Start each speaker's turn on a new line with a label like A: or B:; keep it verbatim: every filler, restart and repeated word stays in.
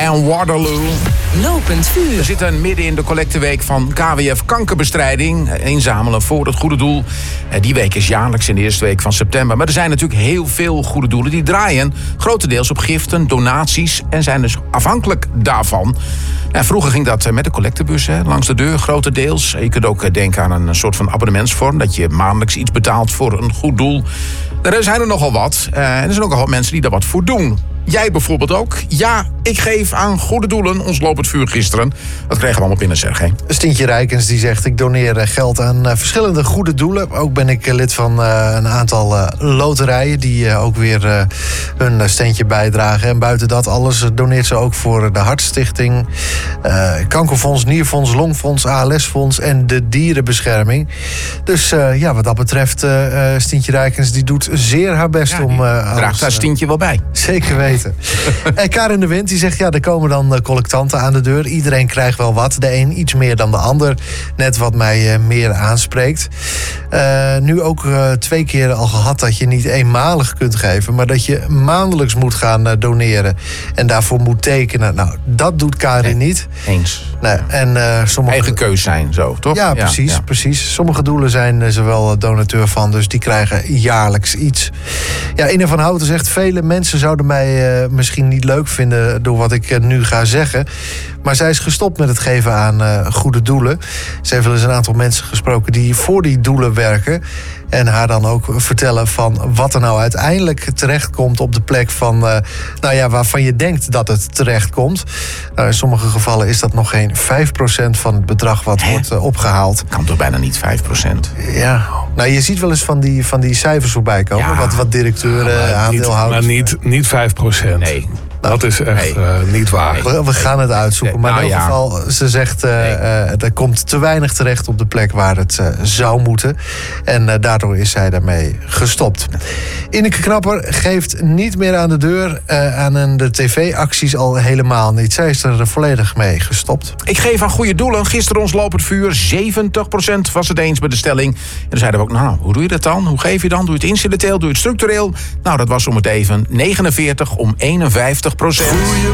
A: en Waterloo.
B: Lopend vuur.
A: We zitten midden in de collecteweek van K W F kankerbestrijding. Inzamelen voor het goede doel. Die week is jaarlijks in de eerste week van september. Maar er zijn natuurlijk heel veel goede doelen die draaien grotendeels op giften, donaties en zijn dus afhankelijk daarvan. Nou, vroeger ging dat met de collectebus hè, langs de deur, grotendeels. Je kunt ook denken aan een soort van abonnementsvorm, dat je maandelijks iets betaalt voor een goed doel. Er zijn er nogal wat. Uh, en er zijn ook al wat mensen die daar wat voor doen. Jij bijvoorbeeld ook. Ja, ik geef aan goede doelen. Ons lopend vuur gisteren. Dat kregen we allemaal binnen, Sergej.
C: Stientje Rijkens die zegt, ik doneer geld aan uh, verschillende goede doelen. Ook ben ik uh, lid van uh, een aantal uh, loterijen die uh, ook weer uh, hun steentje bijdragen. En buiten dat alles uh, doneert ze ook voor de Hartstichting, uh, Kankerfonds, Nierfonds, Longfonds, A L S-fonds en de Dierenbescherming. Dus uh, ja, wat dat betreft, uh, Stientje Rijkens die doet zeer haar best
A: ja,
C: om... Uh,
A: draagt
C: als,
A: haar Stientje wel bij.
C: Zeker weten. En Karin de Wind die zegt, ja, er komen dan collectanten aan de deur. Iedereen krijgt wel wat. De een iets meer dan de ander. Net wat mij uh, meer aanspreekt. Uh, nu ook uh, twee keer al gehad dat je niet eenmalig kunt geven, maar dat je maandelijks moet gaan uh, doneren. En daarvoor moet tekenen. Nou, dat doet Karin
A: nee,
C: niet.
A: Eens.
C: Nee, en, uh, sommige...
A: Eigen keus zijn, zo, toch?
C: Ja, precies, ja, ja. precies. Sommige doelen zijn ze wel donateur van, dus die krijgen jaarlijks iets. Ja, Ine van Houten zegt, vele mensen zouden mij uh, misschien niet leuk vinden door wat ik uh, nu ga zeggen. Maar zij is gestopt met het geven aan uh, goede doelen. Ze heeft wel eens een aantal mensen gesproken die voor die doelen werken. En haar dan ook vertellen van wat er nou uiteindelijk terechtkomt op de plek van, uh, nou ja, waarvan je denkt dat het terechtkomt. Nou, in sommige gevallen is dat nog geen vijf procent van het bedrag wat Hè? wordt uh, opgehaald.
A: Kan toch bijna niet vijf procent?
C: Ja, nou je ziet wel eens van die, van die cijfers voorbij komen. Ja. Wat, wat directeuren,
D: ja,
C: aandeelhouders.
D: Maar niet, niet vijf procent.
A: Nee.
D: Dat is echt
A: nee.
D: uh, niet waar.
C: We, we gaan het uitzoeken. Maar
A: nou,
C: in ieder
A: ja.
C: geval, ze zegt, uh,
A: nee.
C: uh, er komt te weinig terecht op de plek waar het uh, zou moeten. En uh, daardoor is zij daarmee gestopt. Ineke Knapper geeft niet meer aan de deur. Uh, aan de tv-acties al helemaal niet. Zij is er volledig mee gestopt.
A: Ik geef aan goede doelen. Gisteren ons lopend vuur. zeventig procent was het eens bij de stelling. En dan zeiden we ook, nou, hoe doe je dat dan? Hoe geef je dan? Doe je het incidenteel? Doe je het structureel? Nou, dat was om het even negenenveertig om eenenvijftig procent.